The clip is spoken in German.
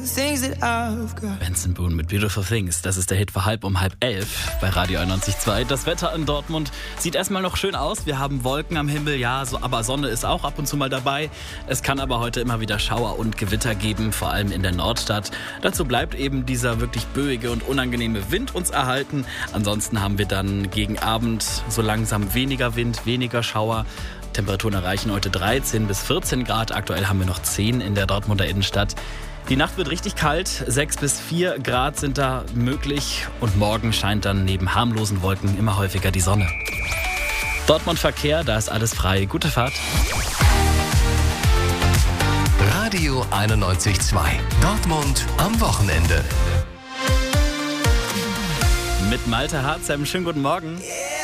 things that I've got. Benson Boone mit Beautiful Things. Das ist der Hit für 10:30 bei Radio 91.2. Das Wetter in Dortmund sieht erstmal noch schön aus. Wir haben Wolken am Himmel, ja, aber Sonne ist auch ab und zu mal dabei. Es kann aber heute immer wieder Schauer und Gewitter geben, vor allem in der Nordstadt. Dazu bleibt eben dieser wirklich böige und unangenehme Wind uns erhalten. Ansonsten haben wir dann gegen Abend so langsam weniger Wind, weniger Schauer. Temperaturen erreichen heute 13 bis 14 Grad. Aktuell haben wir noch 10 in der Dortmunder Innenstadt. Die Nacht wird richtig kalt. 6 bis 4 Grad sind da möglich. Und morgen scheint dann neben harmlosen Wolken immer häufiger die Sonne. Dortmund Verkehr, da ist alles frei. Gute Fahrt. Radio 91.2. Dortmund am Wochenende. Mit Malte Harzem. Schönen guten Morgen.